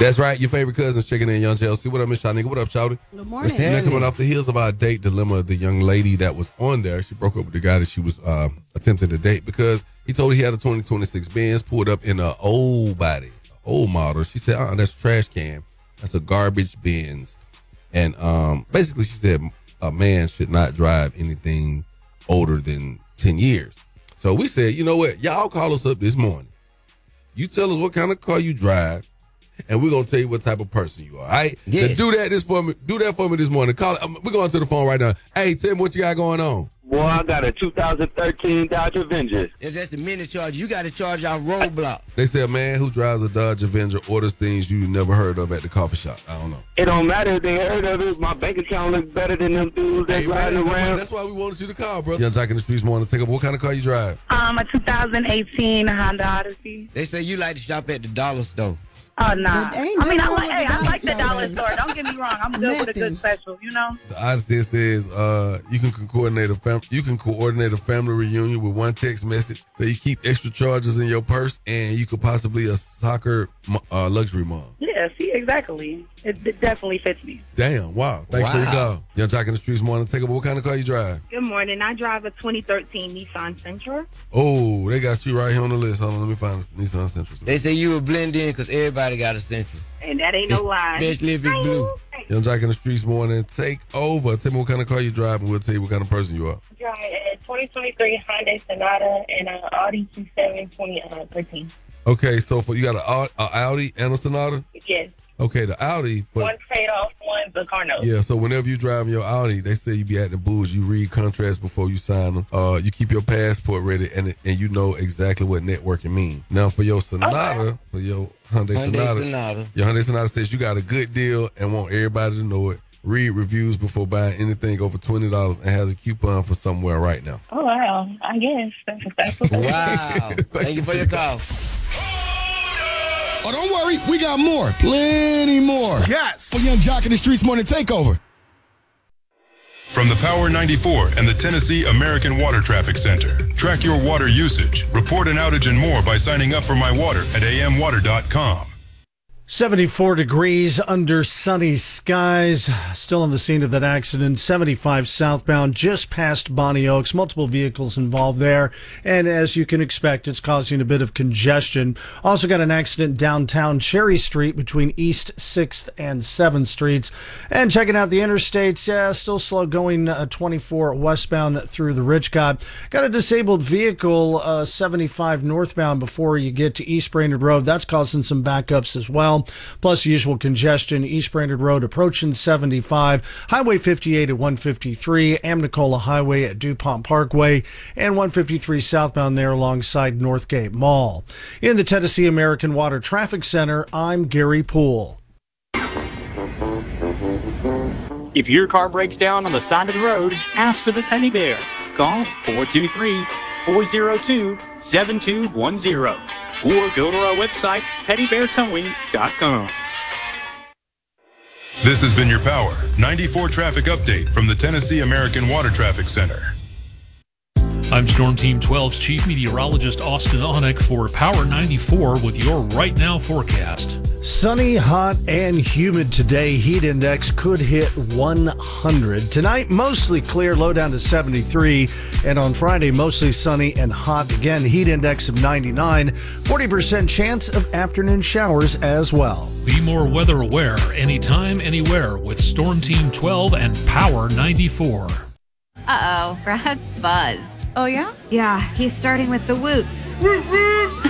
That's right. Your favorite cousin's checking in, Young Chelsea. What up, Miss Shanika? What up, Shawty? Good morning. Now coming off the heels of our date dilemma, the young lady that was on there, she broke up with the guy that she was attempting to date because he told her he had a 2026 Benz pulled up in an old body, old model. She said, that's a trash can. That's a garbage Benz. And basically she said a man should not drive anything older than 10 years. So we said, you know what? Y'all call us up this morning. You tell us what kind of car you drive. And we're going to tell you what type of person you are, all right? Yeah. Now do that for me this morning. Call. We're going to the phone right now. Hey, tell me what you got going on. Boy, I got a 2013 Dodge Avenger. If that's the minute charge, you got to charge our roadblock. They say a man who drives a Dodge Avenger orders things you never heard of at the coffee shop. I don't know. It don't matter if they heard of it. My bank account looks better than them dudes that's riding around. That's why we wanted you to call, bro. Young Jack in the Streets morning. Take up. What kind of car you drive? A 2018 Honda Odyssey. They say you like to shop at the dollar store. Oh, nah. I like the store, dollar baby. store. Don't get me wrong. I'm good with a good special, you know? The Odyssey says you can coordinate a family reunion with one text message. So you keep extra charges in your purse, and you could possibly a soccer luxury mom. Yeah, see, exactly. It definitely fits me. Damn, wow. Thanks for your call. Young Jack in the Streets morning. Take up. What kind of car you drive? Good morning. I drive a 2013 Nissan Sentra. Oh, they got you right here on the list. Hold on, let me find the Nissan Sentra. They say you will blend in because everybody got a Sentra. And that ain't no lie. Especially if it's blue. Young Jack in the Streets morning. Take over. Tell me what kind of car you drive, and we'll tell you what kind of person you are. I drive a 2023 Hyundai Sonata and an Audi Q7 2013. Okay, so you got an Audi and a Sonata? Yes. Okay, the Audi. One paid off, one's a car note. Yeah, so whenever you drive your Audi, they say you be acting bougie. You read contracts before you sign them. You keep your passport ready, and you know exactly what networking means. Now, for your Sonata, for your Hyundai Sonata, your Hyundai Sonata says you got a good deal and want everybody to know it. Read reviews before buying anything over $20 and has a coupon for somewhere right now. Oh, wow. I guess. That's what Wow. Thank you for your call. Oh, don't worry. We got more. Plenty more. Yes. For Young Jock in the Streets Morning Takeover. From the Power 94 and the Tennessee American Water Traffic Center. Track your water usage, report an outage and more by signing up for My Water at amwater.com. 74 degrees under sunny skies. Still on the scene of that accident. 75 southbound, just past Bonnie Oaks. Multiple vehicles involved there. And as you can expect, it's causing a bit of congestion. Also got an accident downtown Cherry Street between East 6th and 7th Streets. And checking out the interstates, still slow going 24 westbound through the Richcott. Got a disabled vehicle 75 northbound before you get to East Brainerd Road. That's causing some backups as well. Plus usual congestion, East Brainerd Road approaching 75, Highway 58 at 153, Amnicola Highway at DuPont Parkway, and 153 southbound there alongside Northgate Mall. In the Tennessee American Water Traffic Center, I'm Gary Poole. If your car breaks down on the side of the road, ask for the Teddy Bear. Call 423-402-7210 or go to our website, teddybeartowing.com. This has been your Power 94 traffic update from the Tennessee American Water Traffic Center. I'm Storm Team 12's Chief Meteorologist Austin Onek for Power 94 with your Right Now forecast. Sunny, hot, and humid today. Heat index could hit 100. Tonight, mostly clear, low down to 73. And on Friday, mostly sunny and hot. Again, heat index of 99. 40% chance of afternoon showers as well. Be more weather aware anytime, anywhere with Storm Team 12 and Power 94. Uh-oh, Brad's buzzed. Oh, yeah? Yeah, he's starting with the whoops.